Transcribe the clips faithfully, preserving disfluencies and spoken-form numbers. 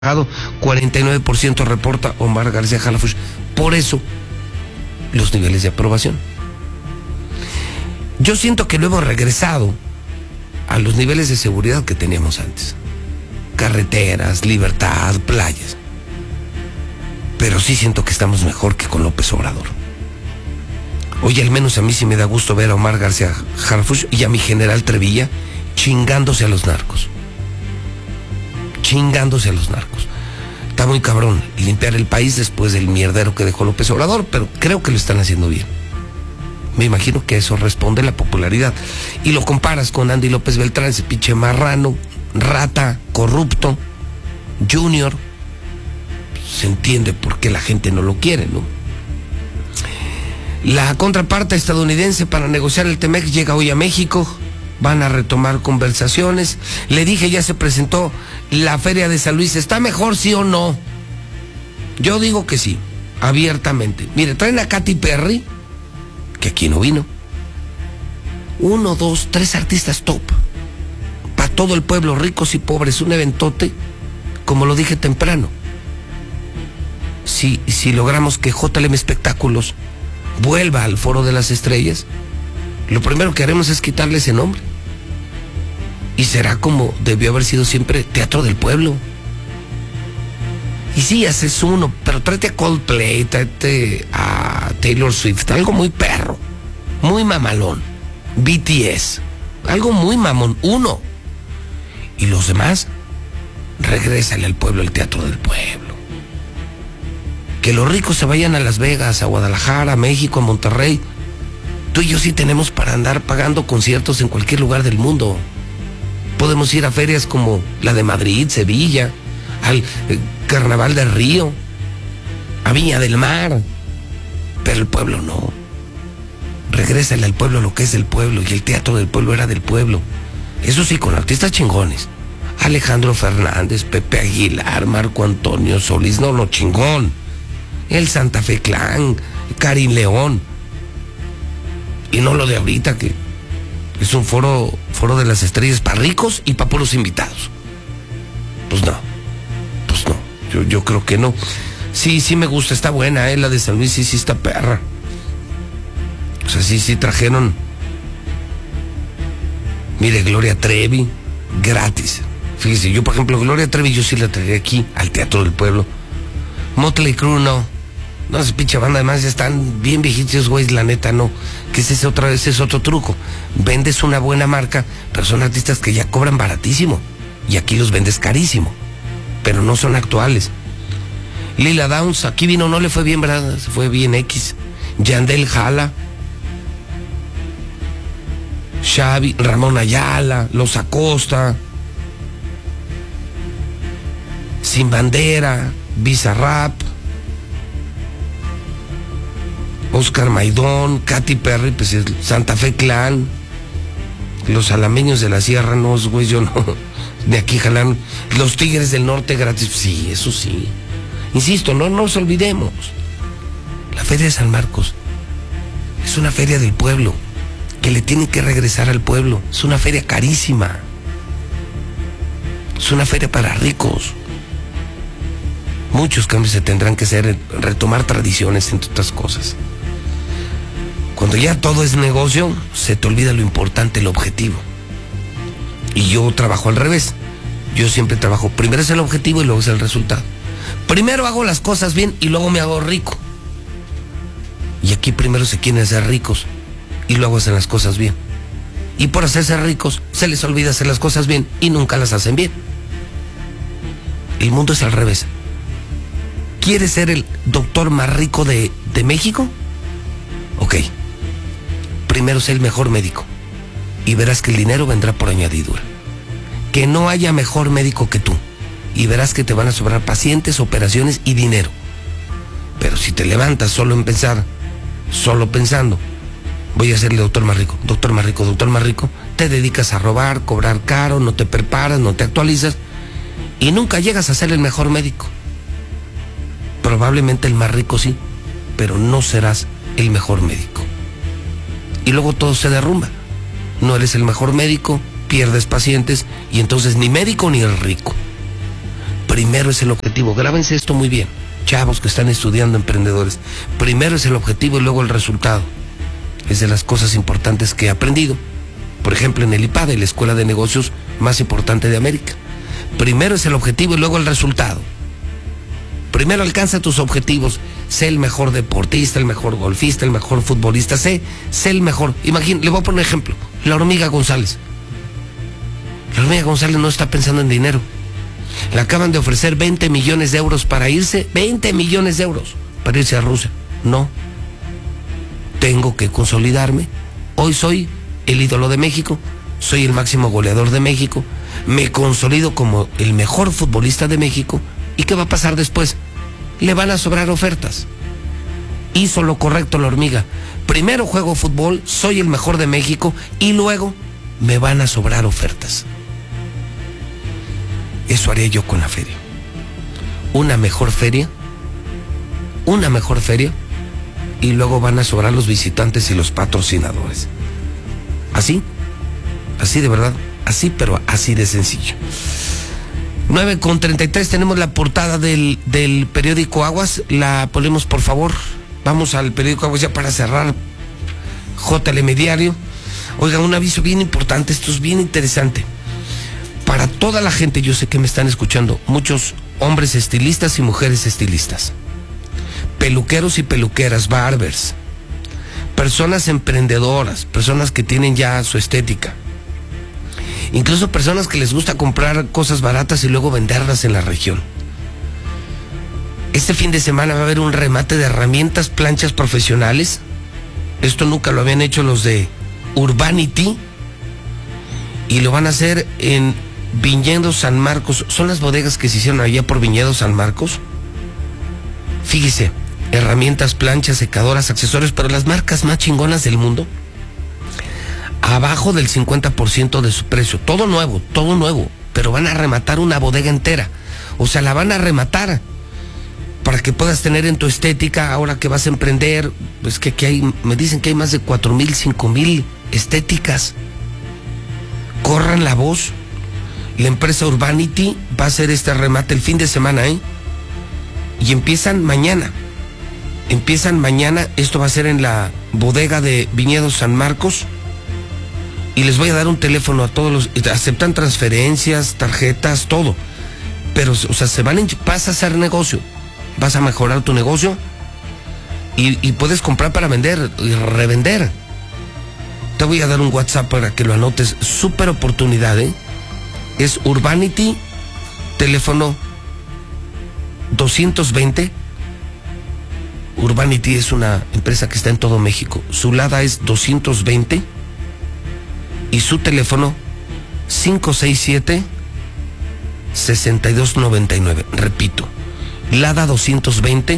cuarenta y nueve por ciento reporta Omar García Harfuch. Por eso, los niveles de aprobación. Yo siento que no hemos regresado a los niveles de seguridad que teníamos antes. Carreteras, libertad, playas. Pero sí siento que estamos mejor que con López Obrador. Oye, al menos a mí sí me da gusto ver a Omar García Harfuch y a mi general Trevilla chingándose a los narcos. Chingándose a los narcos. Está muy cabrón limpiar el país después del mierdero que dejó López Obrador, pero creo que lo están haciendo bien. Me imagino que eso responde a la popularidad. Y lo comparas con Andy López Beltrán, ese pinche marrano, rata, corrupto, junior. Se entiende por qué la gente no lo quiere, ¿no? La contraparte estadounidense para negociar el T-MEC llega hoy a México. Van a retomar conversaciones. Le dije, ya se presentó la Feria de San Luis. ¿Está mejor, sí o no? Yo digo que sí, abiertamente. Mire, traen a Katy Perry, que aquí no vino. Uno, dos, tres artistas top. Para todo el pueblo, ricos y pobres. Un eventote, como lo dije temprano. Si, si logramos que J L M Espectáculos vuelva al Foro de las Estrellas, lo primero que haremos es quitarle ese nombre. Y será como debió haber sido siempre, Teatro del Pueblo. Y sí, haces uno, pero tráete a Coldplay, tráete a Taylor Swift, algo muy perro, muy mamalón. B T S, algo muy mamón, uno. Y los demás, regrésale al pueblo, el Teatro del Pueblo. Que los ricos se vayan a Las Vegas, a Guadalajara, a México, a Monterrey. Tú y yo sí tenemos para andar pagando conciertos en cualquier lugar del mundo. Podemos ir a ferias como la de Madrid, Sevilla, al eh, Carnaval de Río, a Viña del Mar. Pero el pueblo no. Regrésale al pueblo lo que es del pueblo, y el Teatro del Pueblo era del pueblo. Eso sí, con artistas chingones. Alejandro Fernández, Pepe Aguilar, Marco Antonio Solís, no, no, chingón. El Santa Fe Clan, Karim León. Y no lo de ahorita, que es un foro, foro de las estrellas para ricos y para puros invitados. Pues no, pues no, yo, yo creo que no. Sí, sí me gusta, está buena, eh, la de San Luis, sí, sí está perra. O sea, sí, sí trajeron. Mire, Gloria Trevi, gratis. Fíjese, yo por ejemplo, Gloria Trevi yo sí la traje aquí, al Teatro del Pueblo. Motley Crue no. No, esa pinche banda, además ya están bien viejitos, güey, la neta, no. Que ese es, otra, ese es otro truco. Vendes una buena marca, pero son artistas que ya cobran baratísimo. Y aquí los vendes carísimo. Pero no son actuales. Lila Downs, aquí vino, no le fue bien, ¿verdad? Se fue bien X. Yandel Jala. Xavi, Ramón Ayala, Los Acosta. Sin Bandera, Bizarrap. Oscar Maidón, Katy Perry, pues el Santa Fe Clan, los alameños de la Sierra, no, güey, yo no, de aquí jalan, los Tigres del Norte gratis, sí, eso sí. Insisto, no nos olvidemos, la Feria de San Marcos es una feria del pueblo, que le tiene que regresar al pueblo, es una feria carísima, es una feria para ricos. Muchos cambios se tendrán que hacer, retomar tradiciones, entre otras cosas. Cuando ya todo es negocio, se te olvida lo importante, el objetivo. Y yo trabajo al revés. Yo siempre trabajo, primero es el objetivo y luego es el resultado. Primero hago las cosas bien y luego me hago rico. Y aquí primero se quieren hacer ricos y luego hacen las cosas bien. Y por hacerse ricos, se les olvida hacer las cosas bien y nunca las hacen bien. El mundo es al revés. ¿Quieres ser el doctor más rico de, de México? Ok. Primero sé el mejor médico y verás que el dinero vendrá por añadidura. Que no haya mejor médico que tú y verás que te van a sobrar pacientes, operaciones y dinero. Pero si te levantas solo en pensar, solo pensando, voy a ser el doctor más rico, doctor más rico, doctor más rico, te dedicas a robar, cobrar caro, no te preparas, no te actualizas y nunca llegas a ser el mejor médico. Probablemente el más rico sí, pero no serás el mejor médico. Y luego todo se derrumba. No eres el mejor médico, pierdes pacientes y entonces ni médico ni el rico. Primero es el objetivo. Grábense esto muy bien, chavos que están estudiando, emprendedores. Primero es el objetivo y luego el resultado. Es de las cosas importantes que he aprendido. Por ejemplo, en el IPADE, la escuela de negocios más importante de América. Primero es el objetivo y luego el resultado. Primero alcanza tus objetivos. Sé el mejor deportista, el mejor golfista, el mejor futbolista. Sé, sé el mejor. Imagínate, le voy a poner un ejemplo. La hormiga González. La hormiga González no está pensando en dinero. Le acaban de ofrecer veinte millones de euros para irse. veinte millones de euros para irse a Rusia. No. Tengo que consolidarme. Hoy soy el ídolo de México. Soy el máximo goleador de México. Me consolido como el mejor futbolista de México. ¿Y qué va a pasar después? Le van a sobrar ofertas. Hizo lo correcto la hormiga. Primero juego fútbol, soy el mejor de México y luego me van a sobrar ofertas. Eso haría yo con la feria. Una mejor feria, una mejor feria y luego van a sobrar los visitantes y los patrocinadores. Así, así de verdad, así pero así de sencillo. nueve con treinta y tres, tenemos la portada del, del periódico Aguas. La ponemos, por favor. Vamos al periódico Aguas ya para cerrar. J L M Diario. Oigan, un aviso bien importante, esto es bien interesante. Para toda la gente, yo sé que me están escuchando, muchos hombres estilistas y mujeres estilistas. Peluqueros y peluqueras, barbers. Personas emprendedoras, personas que tienen ya su estética. Incluso personas que les gusta comprar cosas baratas y luego venderlas en la región. Este fin de semana va a haber un remate de herramientas, planchas profesionales. Esto nunca lo habían hecho los de Urbanity. Y lo van a hacer en Viñedo San Marcos. Son las bodegas que se hicieron allá por Viñedo San Marcos. Fíjese, herramientas, planchas, secadoras, accesorios, pero las marcas más chingonas del mundo. Abajo del cincuenta por ciento de su precio. Todo nuevo, todo nuevo. Pero van a rematar una bodega entera. O sea, la van a rematar para que puedas tener en tu estética, ahora que vas a emprender. Pues que, que hay, me dicen que hay más de cuatro mil, cinco mil estéticas. Corran la voz. La empresa Urbanity va a hacer este remate el fin de semana, ¿eh? Y empiezan mañana. Empiezan mañana. Esto va a ser en la bodega de Viñedo San Marcos. Y les voy a dar un teléfono a todos los... Aceptan transferencias, tarjetas, todo. Pero, o sea, se van a... Vas a hacer negocio. Vas a mejorar tu negocio. Y, y puedes comprar para vender y revender. Te voy a dar un WhatsApp para que lo anotes. Súper oportunidad, ¿eh? Es Urbanity, teléfono doscientos veinte. Urbanity es una empresa que está en todo México. Su LADA es doscientos veinte. Y su teléfono cinco seis siete, seis dos nueve nueve. Repito, LADA doscientos veinte,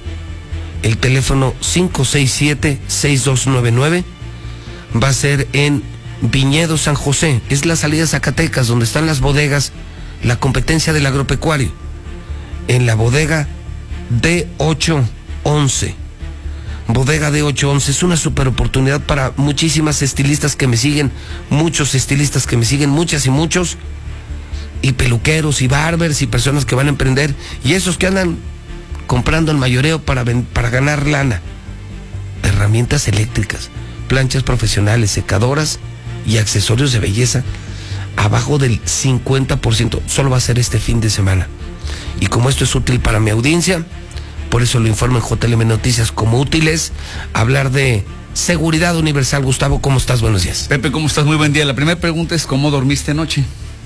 el teléfono cinco seis siete, seis dos nueve nueve. Va a ser en Viñedo San José. Es la salida de Zacatecas, donde están las bodegas, la competencia del agropecuario. En la bodega D ocho once. Bodega D ocho once, es una super oportunidad para muchísimas estilistas que me siguen, muchos estilistas que me siguen, muchas y muchos, y peluqueros y barbers y personas que van a emprender, y esos que andan comprando el mayoreo para, para ganar lana. Herramientas eléctricas, planchas profesionales, secadoras y accesorios de belleza, abajo del cincuenta por ciento, solo va a ser este fin de semana. Y como esto es útil para mi audiencia, por eso lo informo en J L M Noticias como útiles, hablar de seguridad universal. Gustavo, ¿cómo estás? Buenos días. Pepe, ¿cómo estás? Muy buen día. La primera pregunta es, ¿cómo dormiste anoche?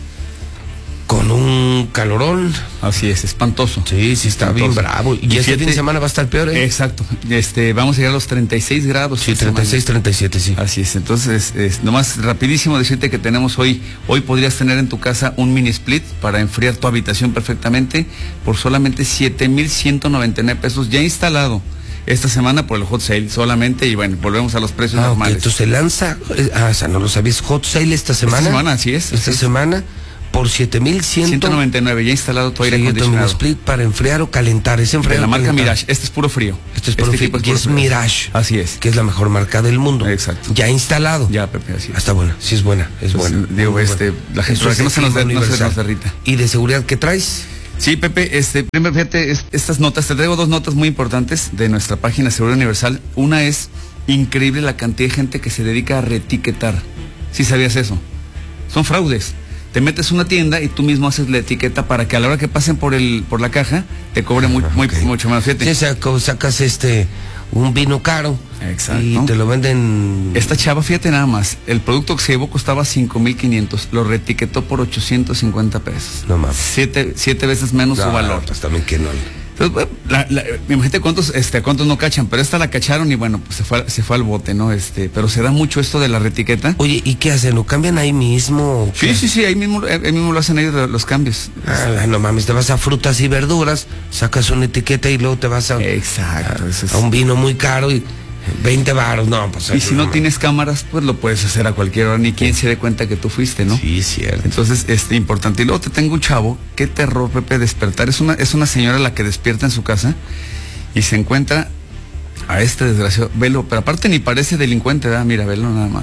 Con un calorón. Así es, espantoso. Sí, sí, está espantoso. Bien bravo. Y, y este fin de semana va a estar peor, ¿eh? Exacto. Este, vamos a llegar a los treinta y seis grados. Sí, treinta y seis, treinta y siete, sí. Así es. Entonces, es, nomás rapidísimo decirte que tenemos hoy, hoy podrías tener en tu casa un mini split para enfriar tu habitación perfectamente por solamente siete mil ciento noventa y nueve pesos ya instalado esta semana por el hot sale solamente. Y bueno, volvemos a los precios ah, normales. Okay. Entonces se lanza, ah, o sea, no lo sabías, hot sale esta semana. Esta semana, así es. Esta así semana. Es. Por siete mil ciento noventa y nueve, ya instalado tu aire acondicionado. Split para enfriar o calentar. Es enfriar de la o marca calentar. Mirage. Este es puro frío. Este es puro este frío. Es y es frío. Mirage. Así es. Que es la mejor marca del mundo. Exacto. Ya instalado. Ya, Pepe, así es. Hasta buena. Sí es buena. Es pues, buena. Digo, Muy este, buena. la gente, para que no se, nos de, no se nos derrita. ¿Y de seguridad qué traes? Sí, Pepe, este, primero fíjate, es, estas notas, te traigo dos notas muy importantes de nuestra página Seguridad Universal. Una es increíble la cantidad de gente que se dedica a reetiquetar. ¿Sí sabías eso? Son fraudes. Te metes a una tienda y tú mismo haces la etiqueta para que a la hora que pasen por el por la caja te cobre muy, muy, okay. mucho más. Fíjate. Sí, saco, sacas este un vino caro. Exacto. Y te lo venden. Esta chava, fíjate nada más, el producto que se llevó costaba cinco mil quinientos, lo reetiquetó por ochocientos cincuenta pesos. No mames. Siete, siete veces menos no, su valor. Pues también que no. Entonces, la, la, imagínate cuántos, este, cuántos no cachan, pero esta la cacharon y bueno, pues se fue, se fue al bote, ¿no? Este, pero se da mucho esto de la reetiqueta. Oye, ¿y qué hacen? ¿Lo cambian ahí mismo? Sí, sí, sí, ahí mismo, ahí mismo lo hacen ellos los cambios. Ah, no mames, te vas a frutas y verduras, sacas una etiqueta y luego te vas a, Exacto, a, es... a un vino muy caro y veinte varos, no, pues. Y si no, no tienes cámaras, pues lo puedes hacer a cualquier hora, ni quien se dé cuenta que tú fuiste, ¿no? Sí, cierto. Entonces, este, importante. Y luego te tengo un chavo, qué terror, Pepe, despertar. Es una, es una señora la que despierta en su casa y se encuentra a este desgraciado, velo, pero aparte ni parece delincuente, ¿verdad? Mira, velo nada más.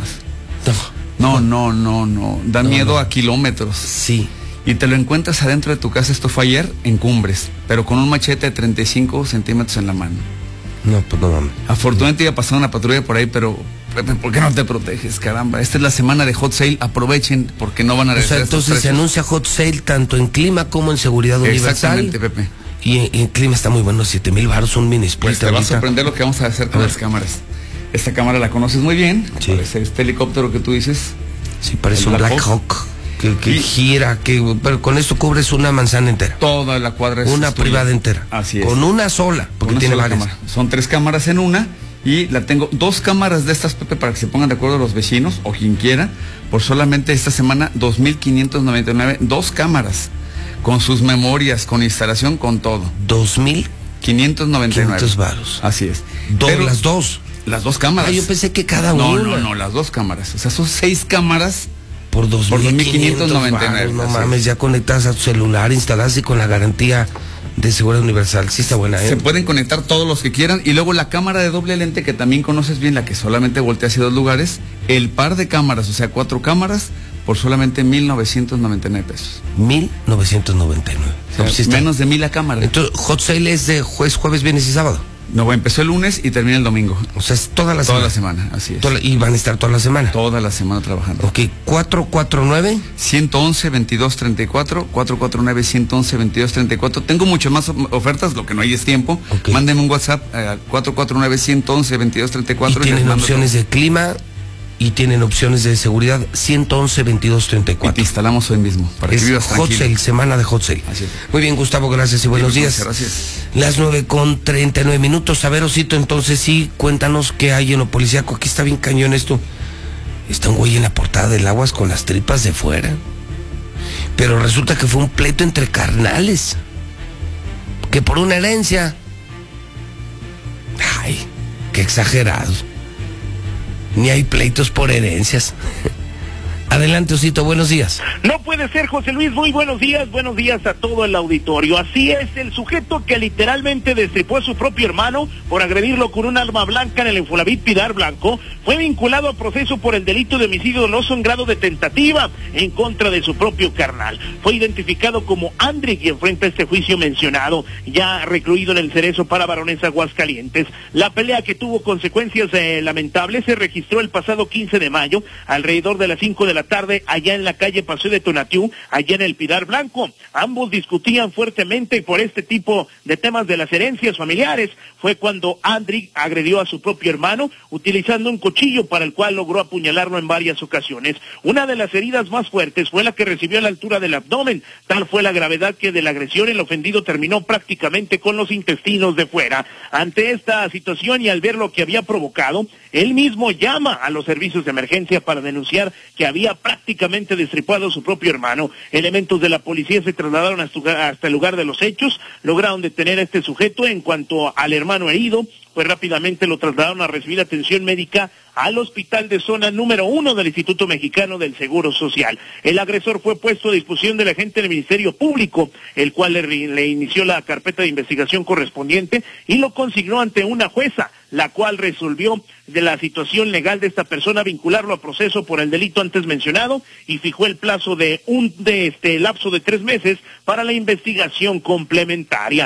No, no, no, no, da no, miedo no. a kilómetros. Sí. Y te lo encuentras adentro de tu casa, esto fue ayer, en Cumbres, pero con un machete de treinta y cinco centímetros en la mano. No, pues no mames. Afortunadamente iba a pasar una patrulla por ahí, pero Pepe, ¿por qué no te proteges, caramba? Esta es la semana de Hot Sale, aprovechen porque no van a regresar. O sea, entonces se anuncia Hot Sale tanto en clima como en seguridad universal. Exactamente, Pepe. Y en, en clima está muy bueno, siete mil baros, un mini split. Pues te va a sorprender lo que vamos a hacer con a las cámaras. Esta cámara la conoces muy bien, sí. Parece este helicóptero que tú dices. Sí, parece un Black, Black Hawk. Hawk. Que, que y, gira, que pero con esto cubres una manzana entera. Toda la cuadra es una privada entera. Así es. Con una sola, porque una tiene sola varias. Cámara. Son tres cámaras en una y la tengo dos cámaras de estas, Pepe, para que se pongan de acuerdo los vecinos o quien quiera, por solamente esta semana dos mil quinientos noventa y nueve, dos cámaras con sus memorias, con instalación, con todo. dos mil quinientos noventa y nueve. quinientos varos. Así es. Do, Pero, las dos. Las dos cámaras. Ah, yo pensé que cada no, una. No, no, no, las dos cámaras. O sea, son seis cámaras. Por dos mil quinientos noventa y nueve. No mames, ya conectas a tu celular, instalas y con la garantía de seguridad universal. Sí está buena, ¿eh? Se pueden conectar todos los que quieran. Y luego la cámara de doble lente, que también conoces bien, la que solamente voltea hacia dos lugares. El par de cámaras, o sea, cuatro cámaras, por solamente mil novecientos noventa y nueve pesos. mil novecientos noventa y nueve. O sea, no, pues sí menos de mil la cámara. Entonces, Hot Sale es de jueves, jueves, viernes y sábado. No, empezó el lunes y termina el domingo. O sea, es toda la toda semana. Toda la semana, así es. Toda, y van a estar toda la semana. Toda la semana trabajando. Ok, cuatro cuatro nueve. ciento once, veintidós treinta y cuatro, cuatro cuatro nueve, ciento once, veintidós treinta y cuatro. Tengo muchas más ofertas, lo que no hay es tiempo. Okay. Mándenme un WhatsApp a eh, cuatro cuatro nueve, ciento once, veintidós treinta y cuatro. Y tienen opciones todo. de clima y tienen opciones de seguridad, ciento once, veintidós treinta y cuatro. Y te instalamos hoy mismo, para es que vivas Hot tranquilo. Sale, semana de Hot Sale. Así es. Muy bien, Gustavo, gracias y buenos sí, días. Gracias. Las nueve con treinta y nueve minutos. A ver, Osito, entonces sí, cuéntanos qué hay en lo policíaco. Aquí está bien cañón esto. Está un güey en la portada del Aguas con las tripas de fuera. Pero resulta que fue un pleito entre carnales. Que por una herencia. Ay, qué exagerado. Ni hay pleitos por herencias. Adelante, Osito, buenos días. No puede ser, José Luis, muy buenos días, buenos días a todo el auditorio. Así es, el sujeto que literalmente destripó a su propio hermano por agredirlo con un arma blanca en el Infonavit Pilar Blanco, fue vinculado a proceso por el delito de homicidio doloso en grado de tentativa en contra de su propio carnal. Fue identificado como André, quien enfrenta este juicio mencionado, ya recluido en el Cerezo para Varones Aguascalientes. La pelea, que tuvo consecuencias eh, lamentables, se registró el pasado quince de mayo, alrededor de las cinco de la tarde, allá en la calle Paseo de Tonatiuh, allá en el Pilar Blanco. Ambos discutían fuertemente por este tipo de temas de las herencias familiares. Fue cuando André agredió a su propio hermano utilizando un cuchillo, para el cual logró apuñalarlo en varias ocasiones. Una de las heridas más fuertes fue la que recibió a la altura del abdomen. Tal fue la gravedad que de la agresión el ofendido terminó prácticamente con los intestinos de fuera. Ante esta situación y al ver lo que había provocado, él mismo llama a los servicios de emergencia para denunciar que había prácticamente destripado a su propio hermano. Elementos de la policía se trasladaron hasta el lugar de los hechos, lograron detener a este sujeto. En cuanto al hermano herido, pues rápidamente lo trasladaron a recibir atención médica al hospital de zona número uno del Instituto Mexicano del Seguro Social. El agresor fue puesto a disposición del agente del Ministerio Público, el cual le, le inició la carpeta de investigación correspondiente y lo consignó ante una jueza. la cual resolvió de la situación legal de esta persona, vincularlo a proceso por el delito antes mencionado y fijó el plazo de un de este lapso de tres meses para la investigación complementaria.